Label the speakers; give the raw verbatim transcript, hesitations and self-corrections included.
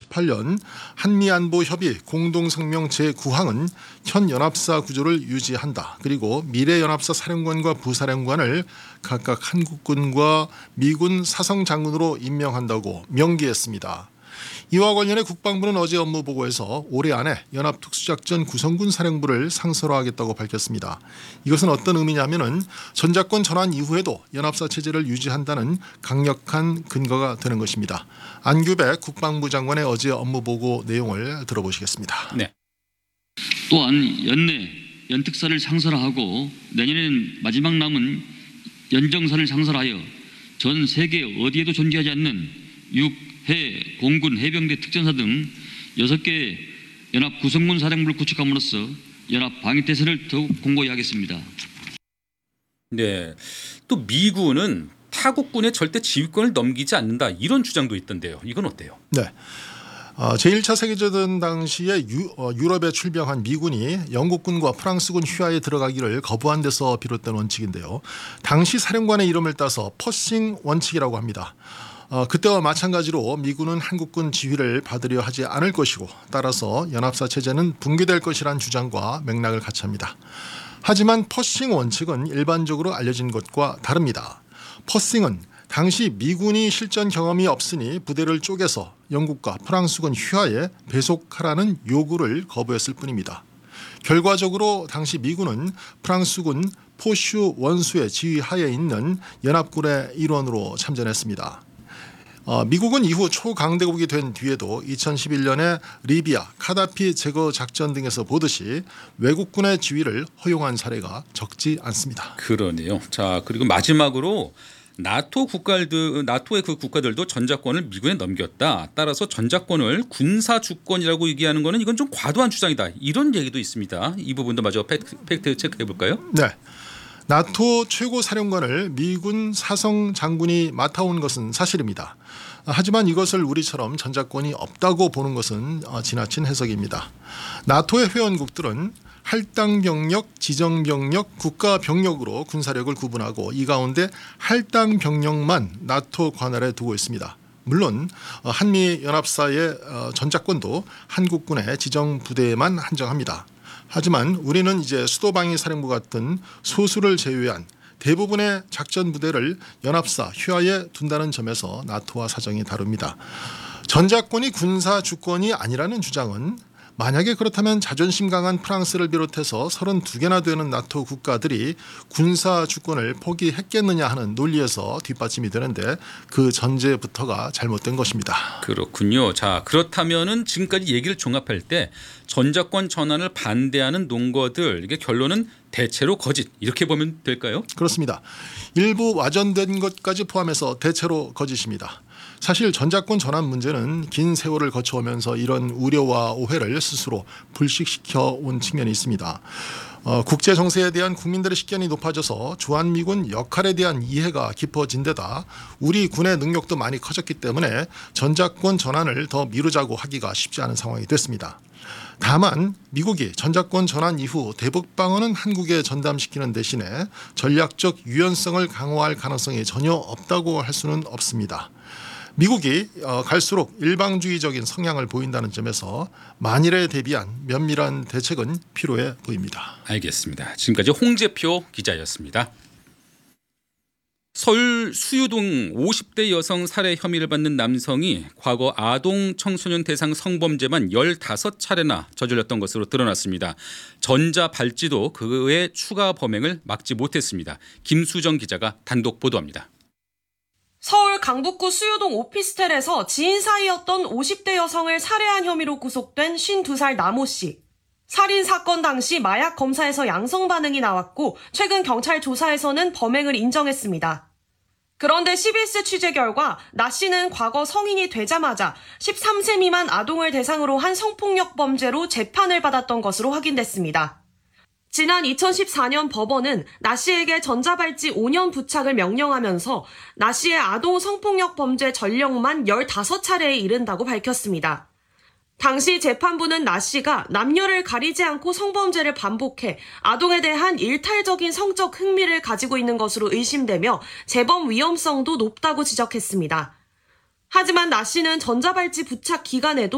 Speaker 1: 이천십팔 년 한미안보협의 공동성명 제구 항은 현 연합사 구조를 유지한다. 그리고 미래연합사 사령관과 부사령관을 각각 한국군과 미군 사성장군으로 임명한다고 명기했습니다. 이와 관련해 국방부는 어제 업무보고에서 올해 안에 연합특수작전 구성군 사령부를 상설화하겠다고 밝혔습니다. 이것은 어떤 의미냐면은 전작권 전환 이후에도 연합사 체제를 유지한다는 강력한 근거가 되는 것입니다. 안규백 국방부 장관의 어제 업무보고 내용을 들어보시겠습니다.
Speaker 2: 네. 또한 연내 연특사를 상설화하고 내년에는 마지막 남은 연정사를 상설하여 전 세계 어디에도 존재하지 않는 육, 해, 공군, 해병대, 특전사 등 여섯 개 연합 구성군 사령부를 구축함으로써 연합 방위태세를 더욱 공고히 하겠습니다.
Speaker 3: 네, 또 미군은 타국군에 절대 지휘권을 넘기지 않는다 이런 주장도 있던데요. 이건 어때요?
Speaker 1: 네. 어, 제일 차 세계대전 당시에 유, 어, 유럽에 출병한 미군이 영국군과 프랑스군 휘하에 들어가기를 거부한 데서 비롯된 원칙인데요. 당시 사령관의 이름을 따서 퍼싱 원칙이라고 합니다. 어, 그때와 마찬가지로 미군은 한국군 지휘를 받으려 하지 않을 것이고 따라서 연합사 체제는 붕괴될 것이란 주장과 맥락을 같이 합니다. 하지만 퍼싱 원칙은 일반적으로 알려진 것과 다릅니다. 퍼싱은 당시 미군이 실전 경험이 없으니 부대를 쪼개서 영국과 프랑스군 휘하에 배속하라는 요구를 거부했을 뿐입니다. 결과적으로 당시 미군은 프랑스군 포슈 원수의 지휘하에 있는 연합군의 일원으로 참전했습니다. 어, 미국은 이후 초강대국이 된 뒤에도 이천십일 년에 리비아, 카다피 제거 작전 등에서 보듯이 외국군의 지휘를 허용한 사례가 적지 않습니다.
Speaker 3: 그러네요. 자, 그리고 마지막으로 나토 국가들, 나토의 그 국가들도 전작권을 미군에 넘겼다. 따라서 전작권을 군사 주권이라고 얘기하는 것은 이건 좀 과도한 주장이다. 이런 얘기도 있습니다. 이 부분도 마저 팩트, 팩트 체크해 볼까요?
Speaker 1: 네. 나토 최고 사령관을 미군 사성 장군이 맡아온 것은 사실입니다. 하지만 이것을 우리처럼 전작권이 없다고 보는 것은 지나친 해석입니다. 나토의 회원국들은 할당병력, 지정병력, 국가병력으로 군사력을 구분하고 이 가운데 할당병력만 나토 관할에 두고 있습니다. 물론 한미연합사의 전작권도 한국군의 지정부대에만 한정합니다. 하지만 우리는 이제 수도방위 사령부 같은 소수를 제외한 대부분의 작전 부대를 연합사 휘하에 둔다는 점에서 나토와 사정이 다릅니다. 전작권이 군사 주권이 아니라는 주장은 만약에 그렇다면 자존심 강한 프랑스를 비롯해서 서른두 개나 되는 나토 국가들이 군사 주권을 포기했겠느냐 하는 논리에서 뒷받침이 되는데 그 전제부터가 잘못된 것입니다.
Speaker 3: 그렇군요. 자, 그렇다면은 지금까지 얘기를 종합할 때 전작권 전환을 반대하는 논거들 이게 결론은 대체로 거짓 이렇게 보면 될까요?
Speaker 1: 그렇습니다. 일부 와전된 것까지 포함해서 대체로 거짓입니다. 사실 전작권 전환 문제는 긴 세월을 거쳐오면서 이런 우려와 오해를 스스로 불식시켜 온 측면이 있습니다. 어, 국제 정세에 대한 국민들의 식견이 높아져서 주한미군 역할에 대한 이해가 깊어진 데다 우리 군의 능력도 많이 커졌기 때문에 전작권 전환을 더 미루자고 하기가 쉽지 않은 상황이 됐습니다. 다만 미국이 전작권 전환 이후 대북 방어는 한국에 전담시키는 대신에 전략적 유연성을 강화할 가능성이 전혀 없다고 할 수는 없습니다. 미국이 갈수록 일방주의적인 성향을 보인다는 점에서 만일에 대비한 면밀한 대책은 필요해 보입니다.
Speaker 3: 알겠습니다. 지금까지 홍재표 기자였습니다. 서울 수유동 오십 대 여성 살해 혐의를 받는 남성이 과거 아동 청소년 대상 성범죄만 열다섯 차례나 저질렀던 것으로 드러났습니다. 전자발찌도 그의 추가 범행을 막지 못했습니다. 김수정 기자가 단독 보도합니다.
Speaker 4: 서울 강북구 수유동 오피스텔에서 지인 사이였던 오십 대 여성을 살해한 혐의로 구속된 쉰두 살 남호 씨. 살인 사건 당시 마약 검사에서 양성 반응이 나왔고 최근 경찰 조사에서는 범행을 인정했습니다. 그런데 씨비에스 취재 결과 나 씨는 과거 성인이 되자마자 십삼 세 미만 아동을 대상으로 한 성폭력 범죄로 재판을 받았던 것으로 확인됐습니다. 지난 이천십사 년 법원은 나 씨에게 전자발찌 오 년 부착을 명령하면서 나 씨의 아동 성폭력 범죄 전력만 열다섯 차례에 이른다고 밝혔습니다. 당시 재판부는 나 씨가 남녀를 가리지 않고 성범죄를 반복해 아동에 대한 일탈적인 성적 흥미를 가지고 있는 것으로 의심되며 재범 위험성도 높다고 지적했습니다. 하지만 나 씨는 전자발찌 부착 기간에도